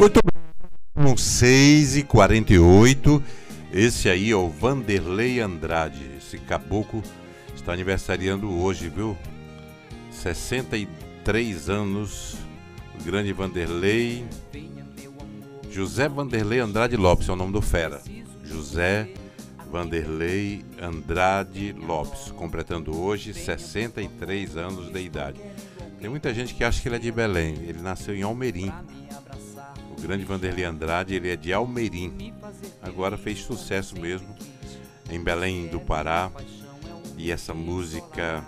Muito bem, 6h48. Esse aí é o Vanderlei Andrade. Esse caboclo está aniversariando hoje, viu? 63 anos. O grande Vanderlei. José Vanderlei Andrade Lopes é o nome do fera. José Vanderlei Andrade Lopes, completando hoje 63 anos de idade. Tem muita gente que acha que ele é de Belém. Ele nasceu em Almerim. O grande Vanderlei Andrade, ele é de Almerim. Agora fez sucesso mesmo em Belém do Pará. E essa música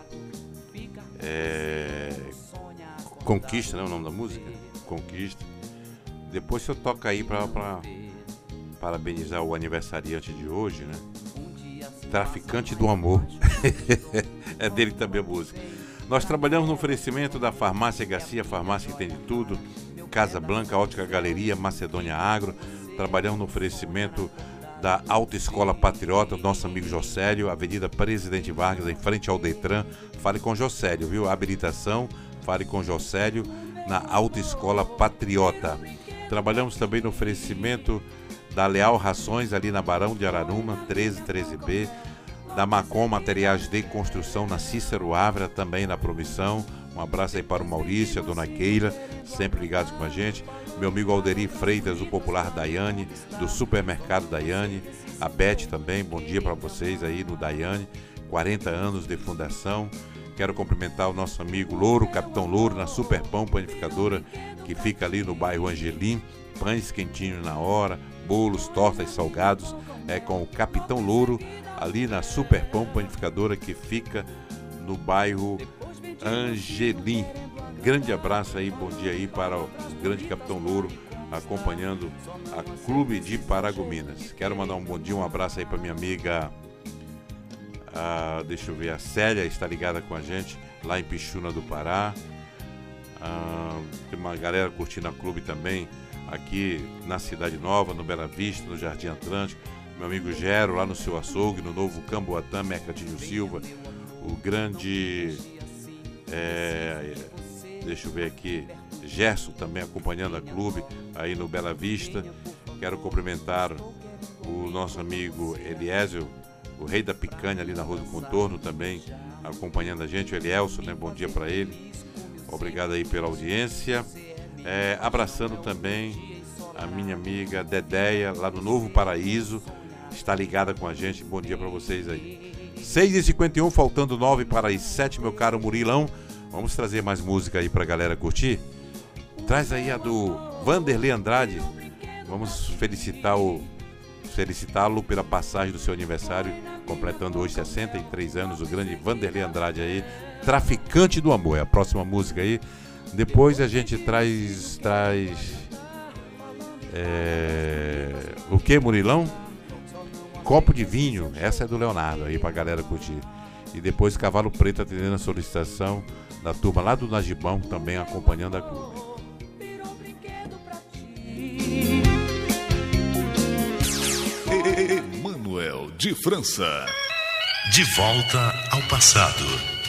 Conquista, não é o nome da música? Conquista. Depois você toca aí para parabenizar o aniversariante de hoje, né? Traficante do Amor. É dele também a música. Nós trabalhamos no oferecimento da Farmácia Garcia, farmácia que tem de tudo. Casa Blanca, Ótica Galeria, Macedônia Agro. Trabalhamos no oferecimento da Autoescola Patriota, nosso amigo Jocélio, Avenida Presidente Vargas, em frente ao Detran. Fale com Jocélio, viu? Habilitação, fale com Jocélio na Autoescola Patriota. Trabalhamos também no oferecimento da Leal Rações, ali na Barão de Araruma, 1313B. Da Macom Materiais de Construção, na Cícero Ávila, também na Promissão. Um abraço aí para o Maurício, a dona Keila, sempre ligados com a gente. Meu amigo Alderi Freitas, o popular Daiane, do Supermercado Daiane. A Beth também, bom dia para vocês aí no Daiane. 40 anos de fundação. Quero cumprimentar o nosso amigo Louro, Capitão Louro, na Super Pão Panificadora, que fica ali no bairro Angelim. Pães quentinhos na hora, bolos, tortas, salgados. É com o Capitão Louro, ali na Super Pão Panificadora, que fica no bairro Angelim. Grande abraço aí, bom dia aí para o grande Capitão Louro, acompanhando a Clube de Paragominas. Quero mandar um bom dia, um abraço aí para minha amiga, deixa eu ver, a Célia está ligada com a gente lá em Pixuna do Pará. Tem uma galera curtindo a Clube também aqui na Cidade Nova, no Bela Vista, no Jardim Atlântico. Meu amigo Gero lá no seu açougue, no Novo Camboatã, Mercadinho Silva. O grande deixa eu ver aqui, Gerson também acompanhando a Clube aí no Bela Vista. Quero cumprimentar o nosso amigo Eliésio, o rei da picanha ali na Rua do Contorno, também acompanhando a gente. O Elielson, né? Bom dia para ele. Obrigado aí pela audiência. Abraçando também a minha amiga Dedéia lá no Novo Paraíso, está ligada com a gente. Bom dia para vocês aí. 6h51, faltando 9 para as 7, meu caro Murilão. Vamos trazer mais música aí pra galera curtir. Traz aí a do Vanderlei Andrade. Vamos felicitá-lo pela passagem do seu aniversário, completando hoje 63 anos, o grande Vanderlei Andrade aí. Traficante do Amor, é a próxima música aí. Depois a gente traz o que, Murilão? Copo de Vinho, essa é do Leonardo aí pra galera curtir. E depois Cavalo Preto atendendo a solicitação da turma lá do Najibão, também acompanhando a Clube. Emanuel de França. De volta ao passado.